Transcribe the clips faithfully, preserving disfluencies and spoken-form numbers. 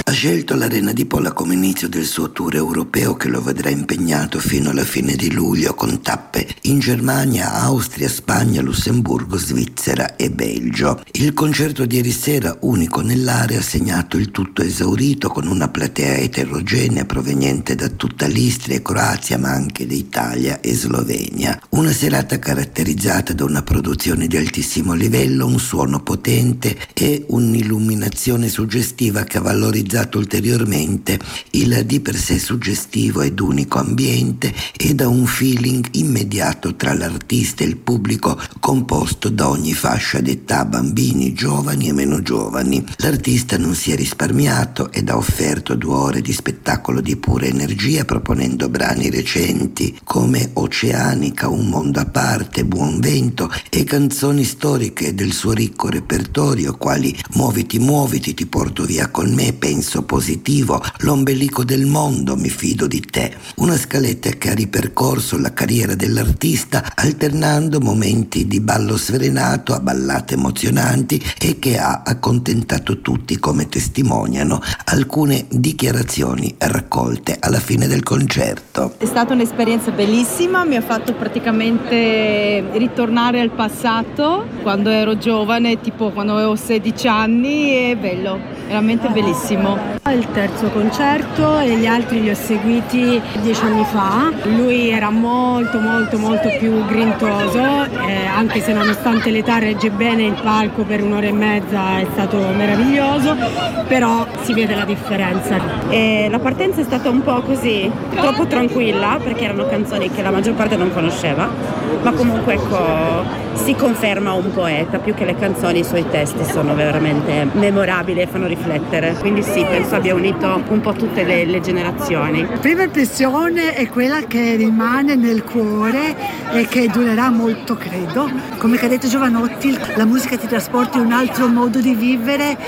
Ha scelto l'Arena di Pola come inizio del suo tour europeo che lo vedrà impegnato fino alla fine di luglio con tappe in Germania, Austria, Spagna, Lussemburgo, Svizzera e Belgio. Il concerto di ieri sera, unico nell'area, ha segnato il tutto esaurito con una platea eterogenea proveniente da tutta l'Istria e Croazia, ma anche da Italia e Slovenia. Una serata caratterizzata da una produzione di altissimo livello, un suono potente e un'illuminazione suggestiva che ha valorizzato ulteriormente il di per sé suggestivo ed unico ambiente e da un feeling immediato tra l'artista e il pubblico composto da ogni fascia d'età, bambini, giovani e meno giovani. L'artista non si è risparmiato ed ha offerto due ore di spettacolo di pura energia proponendo brani recenti come Oceanica, Un mondo a parte, Buon vento e canzoni storiche del suo ricco repertorio quali Muoviti muoviti, Ti porto via con me, Penso positivo, L'ombelico del mondo, Mi fido di te. Una scaletta che ha ripercorso la carriera dell'artista alternando momenti di ballo sfrenato a ballate emozionanti e che ha accontentato tutti, come testimoniano alcune dichiarazioni raccolte alla fine del concerto. È stata un'esperienza bellissima, mi ha fatto praticamente ritornare al passato quando ero giovane, tipo quando avevo sedici anni. È bello, veramente bellissimo. Il terzo concerto e gli altri li ho seguiti dieci anni fa. Lui era molto molto molto più grintoso, eh, anche se nonostante l'età regge bene il palco per un'ora e mezza, è stato meraviglioso, però si vede la differenza. E la partenza è stata un po' così, troppo tranquilla, perché erano canzoni che la maggior parte non conosceva, ma comunque ecco, si conferma un poeta, più che le canzoni, i suoi testi sono veramente memorabili e fanno riflettere, quindi sì, penso abbia unito un po' tutte le, le generazioni. La prima impressione è quella che rimane nel cuore e che durerà molto, credo. Come ha detto Giovanotti, la musica ti trasporta in un altro modo di vivere,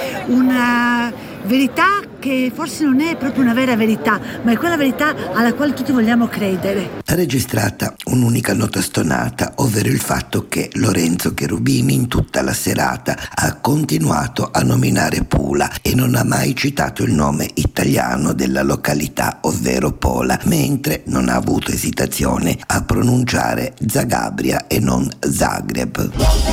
una verità che forse non è proprio una vera verità, ma è quella verità alla quale tutti vogliamo credere. Ha registrata un'unica nota stonata, ovvero il fatto che Lorenzo Cherubini in tutta la serata ha continuato a nominare Pula e non ha mai citato il nome italiano della località, ovvero Pola, mentre non ha avuto esitazione a pronunciare Zagabria e non Zagreb.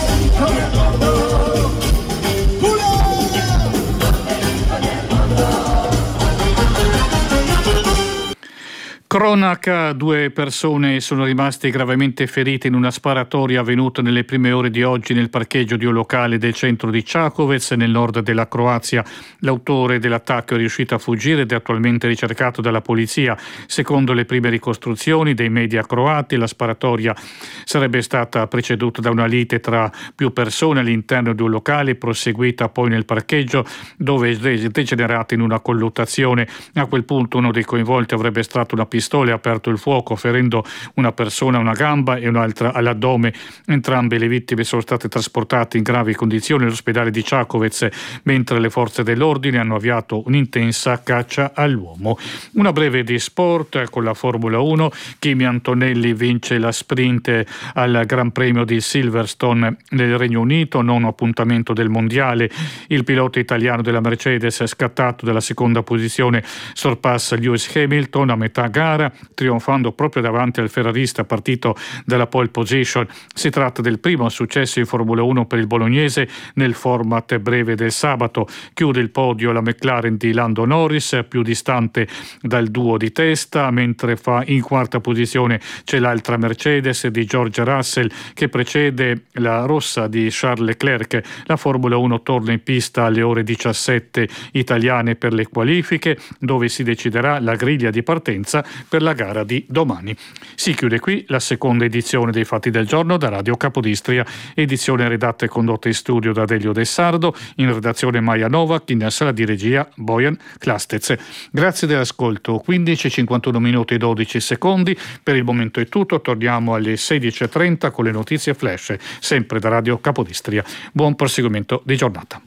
Cronaca, due persone sono rimaste gravemente ferite in una sparatoria avvenuta nelle prime ore di oggi nel parcheggio di un locale del centro di Čakovec, nel nord della Croazia. L'autore dell'attacco è riuscito a fuggire ed è attualmente ricercato dalla polizia. Secondo le prime ricostruzioni dei media croati, la sparatoria sarebbe stata preceduta da una lite tra più persone all'interno di un locale, proseguita poi nel parcheggio, dove è degenerata in una colluttazione. A quel punto uno dei coinvolti avrebbe estratto una pistola e aperto il fuoco, ferendo una persona a una gamba e un'altra all'addome. Entrambe le vittime sono state trasportate in gravi condizioni all'ospedale di Čakovec, mentre le forze dell'ordine hanno avviato un'intensa caccia all'uomo. Una breve di sport con la Formula uno. Kimi Antonelli vince la sprint al Gran Premio di Silverstone nel Regno Unito, nono appuntamento del mondiale. Il pilota italiano della Mercedes è scattato dalla seconda posizione, sorpassa Lewis Hamilton a metà gara, trionfando proprio davanti al ferrarista partito dalla pole position. Si tratta del primo successo in Formula uno per il bolognese nel format breve del sabato. Chiude il podio la McLaren di Lando Norris, più distante dal duo di testa, mentre fa in quarta posizione c'è l'altra Mercedes di George Russell che precede la rossa di Charles Leclerc. La Formula uno torna in pista alle ore diciassette italiane per le qualifiche, dove si deciderà la griglia di partenza per la gara di domani. Si chiude qui la seconda edizione dei Fatti del Giorno da Radio Capodistria, edizione redatta e condotta in studio da Delio De Sardo, in redazione Maia Novak, in sala di regia Bojan Klastec. Grazie dell'ascolto. quindici e cinquantuno minuti e dodici secondi. Per il momento è tutto, torniamo alle sedici e trenta con le notizie flash, sempre da Radio Capodistria. Buon proseguimento di giornata.